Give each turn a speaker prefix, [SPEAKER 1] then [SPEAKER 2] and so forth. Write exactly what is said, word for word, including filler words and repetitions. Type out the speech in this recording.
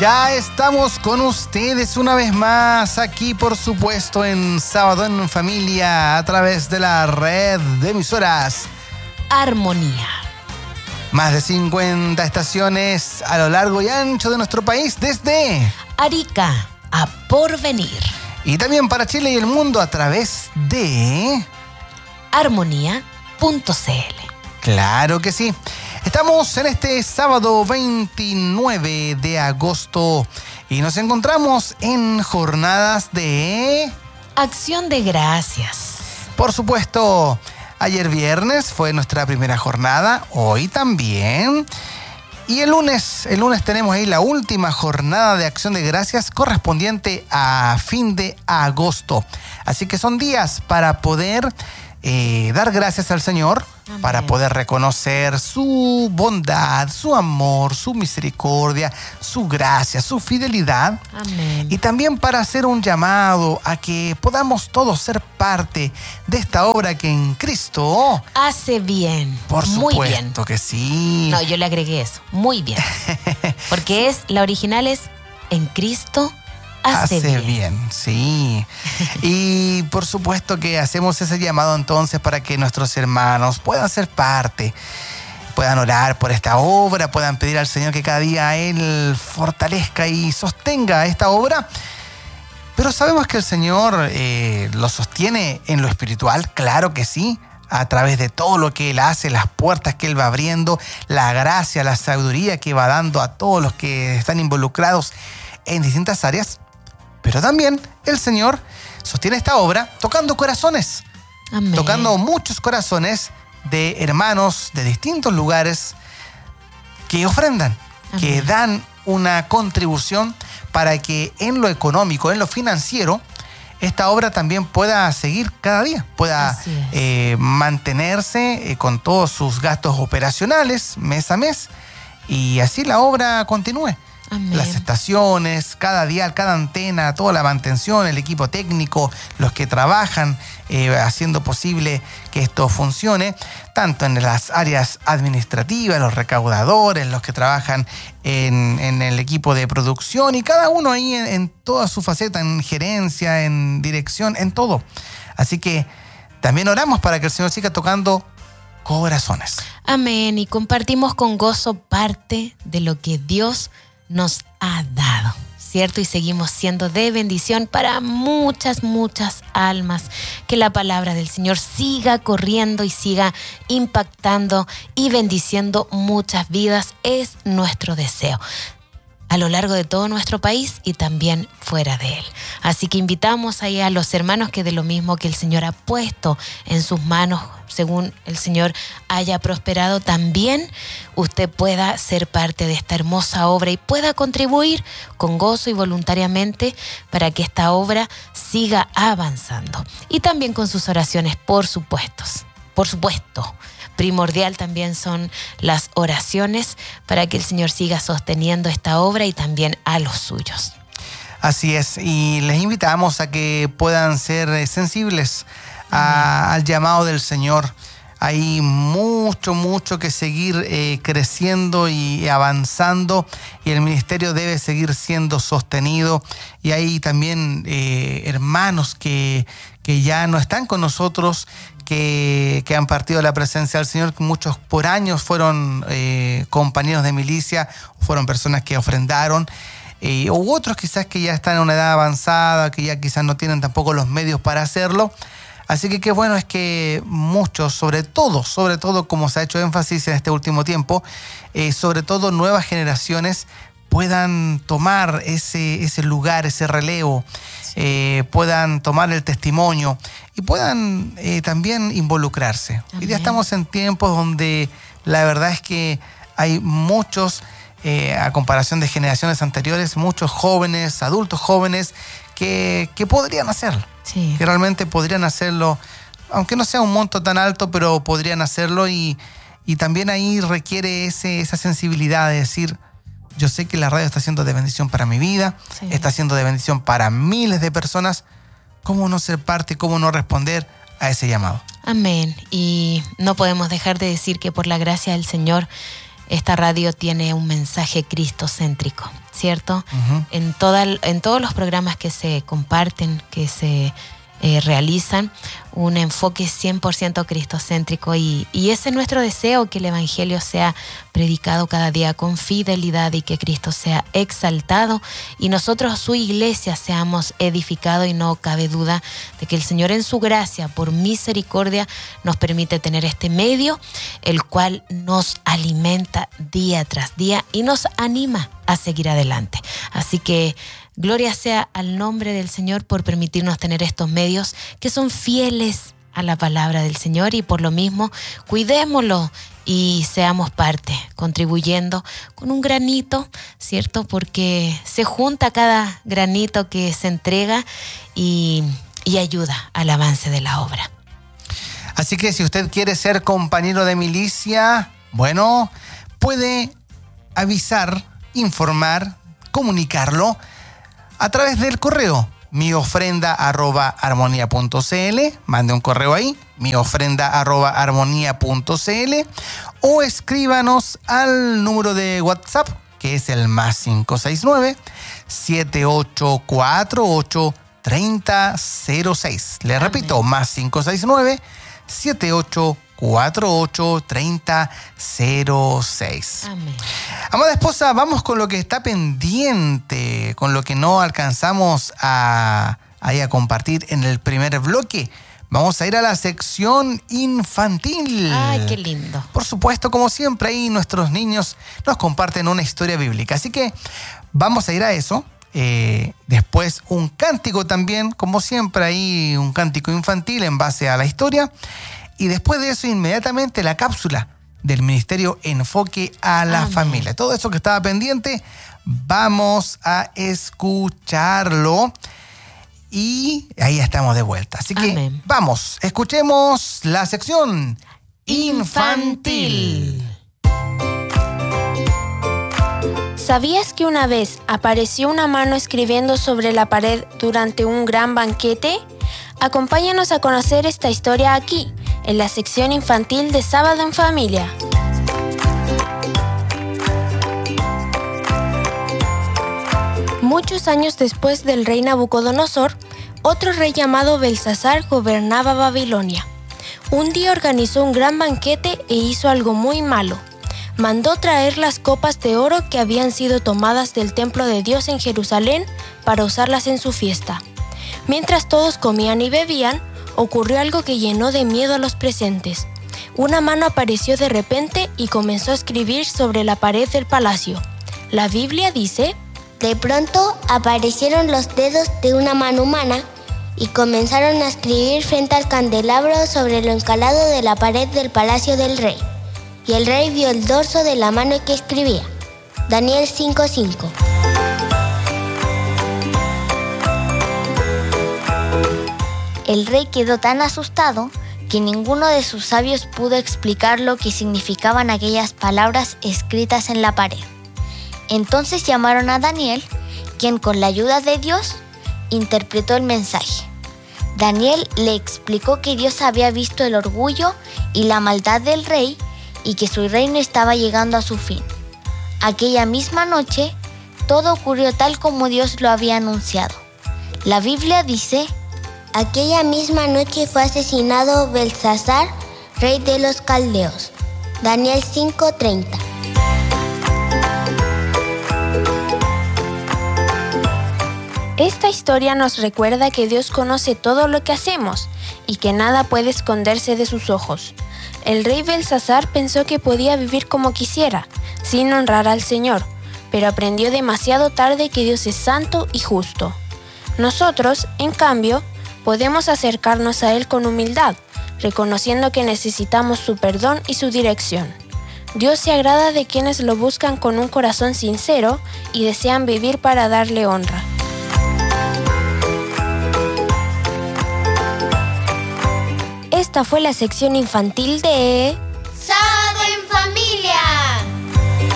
[SPEAKER 1] Ya estamos con ustedes una vez más aquí, por supuesto, en Sábado en Familia, a través de la red de emisoras
[SPEAKER 2] Armonía.
[SPEAKER 1] Más de cincuenta estaciones a lo largo y ancho de nuestro país, desde
[SPEAKER 2] Arica a Porvenir.
[SPEAKER 1] Y también para Chile y el mundo a través de
[SPEAKER 2] armonía punto c l.
[SPEAKER 1] Claro que sí. Estamos en este sábado veintinueve de agosto y nos encontramos en jornadas de
[SPEAKER 2] Acción de Gracias.
[SPEAKER 1] Por supuesto, ayer viernes fue nuestra primera jornada, hoy también. Y el lunes, el lunes tenemos ahí la última jornada de Acción de Gracias correspondiente a fin de agosto. Así que son días para poder eh, dar gracias al Señor. Amén. Para poder reconocer su bondad, su amor, su misericordia, su gracia, su fidelidad.
[SPEAKER 2] Amén.
[SPEAKER 1] Y también para hacer un llamado a que podamos todos ser parte de esta obra que en Cristo
[SPEAKER 2] hace bien.
[SPEAKER 1] Por
[SPEAKER 2] Muy
[SPEAKER 1] supuesto
[SPEAKER 2] bien.
[SPEAKER 1] que sí.
[SPEAKER 2] No, yo le agregué eso. Muy bien. Porque es, la original es en Cristo hace,
[SPEAKER 1] hace bien.
[SPEAKER 2] bien.
[SPEAKER 1] Sí. Y por supuesto que hacemos ese llamado entonces para que nuestros hermanos puedan ser parte, puedan orar por esta obra, puedan pedir al Señor que cada día Él fortalezca y sostenga esta obra. Pero sabemos que el Señor eh, lo sostiene en lo espiritual, claro que sí, a través de todo lo que Él hace, las puertas que Él va abriendo, la gracia, la sabiduría que va dando a todos los que están involucrados en distintas áreas. Pero también el Señor sostiene esta obra tocando corazones,
[SPEAKER 2] Amén.
[SPEAKER 1] Tocando muchos corazones de hermanos de distintos lugares que ofrendan, Amén. Que dan una contribución para que en lo económico, en lo financiero, esta obra también pueda seguir cada día, pueda eh, mantenerse eh, con todos sus gastos operacionales mes a mes y así la obra continúe.
[SPEAKER 2] Amén.
[SPEAKER 1] Las estaciones, cada dial, cada antena, toda la mantención, el equipo técnico, los que trabajan eh, haciendo posible que esto funcione, tanto en las áreas administrativas, los recaudadores, los que trabajan en, en el equipo de producción y cada uno ahí en, en toda su faceta, en gerencia, en dirección, en todo. Así que también oramos para que el Señor siga tocando corazones.
[SPEAKER 2] Amén. Y compartimos con gozo parte de lo que Dios nos ha dado, ¿cierto? Y seguimos siendo de bendición para muchas, muchas almas. Que la palabra del Señor siga corriendo y siga impactando y bendiciendo muchas vidas. Es nuestro deseo a lo largo de todo nuestro país y también fuera de él. Así que invitamos ahí a los hermanos que de lo mismo que el Señor ha puesto en sus manos, según el Señor haya prosperado, también usted pueda ser parte de esta hermosa obra y pueda contribuir con gozo y voluntariamente para que esta obra siga avanzando. Y también con sus oraciones, por supuesto. Por supuesto. Primordial también son las oraciones para que el Señor siga sosteniendo esta obra y también a los suyos.
[SPEAKER 1] Así es, y les invitamos a que puedan ser sensibles a, al llamado del Señor. Hay mucho, mucho que seguir eh, creciendo y avanzando y el ministerio debe seguir siendo sostenido. Y hay también eh, hermanos que, que ya no están con nosotros, que, que han partido de la presencia del Señor. Muchos por años fueron eh, compañeros de milicia, fueron personas que ofrendaron. Eh, u otros quizás que ya están en una edad avanzada, que ya quizás no tienen tampoco los medios para hacerlo. Así que qué bueno es que muchos, sobre todo, sobre todo como se ha hecho énfasis en este último tiempo, eh, sobre todo nuevas generaciones puedan tomar ese, ese lugar, ese relevo, sí. eh, puedan tomar el testimonio y puedan eh, también involucrarse. Amén. Y ya estamos en tiempos donde la verdad es que hay muchos, eh, a comparación de generaciones anteriores, muchos jóvenes, adultos jóvenes, que, que podrían hacerlo. Sí. Que realmente podrían hacerlo, aunque no sea un monto tan alto, pero podrían hacerlo y, y también ahí requiere ese, esa sensibilidad de decir, yo sé que la radio está siendo de bendición para mi vida, sí. está siendo de bendición para miles de personas, ¿cómo no ser parte, cómo no responder a ese llamado?
[SPEAKER 2] Amén. Y no podemos dejar de decir que por la gracia del Señor esta radio tiene un mensaje cristocéntrico, ¿cierto? Uh-huh. En, toda, en todos los programas que se comparten, que se eh, realizan, un enfoque cien por ciento cristocéntrico y, y ese es nuestro deseo, que el Evangelio sea predicado cada día con fidelidad y que Cristo sea exaltado y nosotros, su iglesia, seamos edificados y no cabe duda de que el Señor en su gracia, por misericordia, nos permite tener este medio, el cual nos alimenta día tras día y nos anima a seguir adelante. Así que gloria sea al nombre del Señor por permitirnos tener estos medios que son fieles a la palabra del Señor y por lo mismo cuidémoslo y seamos parte, contribuyendo con un granito, ¿cierto? Porque se junta cada granito que se entrega y, y ayuda al avance de la obra.
[SPEAKER 1] Así que si usted quiere ser compañero de milicia, bueno, puede avisar, informar, comunicarlo a través del correo miofrenda arroba armonía punto cl, mande un correo ahí, miofrenda arroba armonía punto cl, o escríbanos al número de WhatsApp, que es el más cinco seis nueve, siete ocho cuatro ocho, tres cero cero seis. Le Amén. Repito, más cinco seis nueve, siete ocho cuatro ocho, tres cero cero seis.
[SPEAKER 2] Amén.
[SPEAKER 1] Amada esposa, vamos con lo que está pendiente, con lo que no alcanzamos a, a, a compartir en el primer bloque. Vamos a ir a la sección infantil.
[SPEAKER 2] ¡Ay, qué lindo!
[SPEAKER 1] Por supuesto, como siempre, ahí nuestros niños nos comparten una historia bíblica. Así que vamos a ir a eso. Eh, después un cántico también, como siempre, ahí un cántico infantil en base a la historia. Y después de eso, inmediatamente la cápsula del Ministerio Enfoque a la Amén. Familia. Todo eso que estaba pendiente, vamos a escucharlo. Y ahí estamos de vuelta. Así que Amén. Vamos, escuchemos la sección infantil. infantil.
[SPEAKER 3] ¿Sabías que una vez apareció una mano escribiendo sobre la pared durante un gran banquete? Acompáñanos a conocer esta historia aquí, en la sección infantil de Sábado en Familia. Muchos años después del rey Nabucodonosor, otro rey llamado Belsasar gobernaba Babilonia. Un día organizó un gran banquete e hizo algo muy malo. Mandó traer las copas de oro que habían sido tomadas del templo de Dios en Jerusalén para usarlas en su fiesta. Mientras todos comían y bebían, ocurrió algo que llenó de miedo a los presentes. Una mano apareció de repente y comenzó a escribir sobre la pared del palacio. La Biblia dice:
[SPEAKER 4] de pronto aparecieron los dedos de una mano humana y comenzaron a escribir frente al candelabro sobre lo encalado de la pared del palacio del rey. Y el rey vio el dorso de la mano que escribía. Daniel cinco cinco. El rey quedó tan asustado que ninguno de sus sabios pudo explicar lo que significaban aquellas palabras escritas en la pared. Entonces llamaron a Daniel, quien con la ayuda de Dios interpretó el mensaje. Daniel le explicó que Dios había visto el orgullo y la maldad del rey y que su reino estaba llegando a su fin. Aquella misma noche, todo ocurrió tal como Dios lo había anunciado. La Biblia dice: aquella misma noche fue asesinado Belsasar, rey de los caldeos. Daniel cinco treinta.
[SPEAKER 3] Esta historia nos recuerda que Dios conoce todo lo que hacemos y que nada puede esconderse de sus ojos. El rey Belsasar pensó que podía vivir como quisiera, sin honrar al Señor, pero aprendió demasiado tarde que Dios es santo y justo. Nosotros, en cambio, podemos acercarnos a Él con humildad, reconociendo que necesitamos su perdón y su dirección. Dios se agrada de quienes lo buscan con un corazón sincero y desean vivir para darle honra. Esta fue la sección infantil de...
[SPEAKER 4] ¡Sábado!